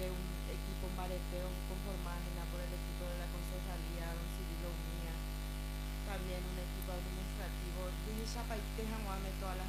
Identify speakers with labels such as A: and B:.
A: un equipo en Bareteo conformado por el equipo de la concejalía, don Cirilo Unía, también un equipo administrativo. Dini Chapaite, Juan, todas las